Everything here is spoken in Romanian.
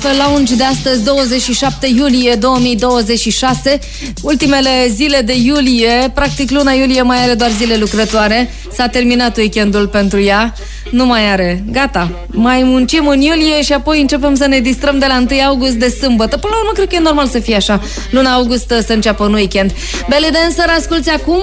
Gospel Lounge de astăzi, 27 iulie 2026. Ultimele zile de iulie, practic luna iulie mai are doar zile lucrătoare. S-a terminat weekendul pentru ea. Nu mai are. Gata. Mai muncim în iulie și apoi începem să ne distrăm de la 1 august de sâmbătă. Până la urmă, cred că e normal să fie așa. Luna august să înceapă un weekend. Belly Dancer, asculți acum.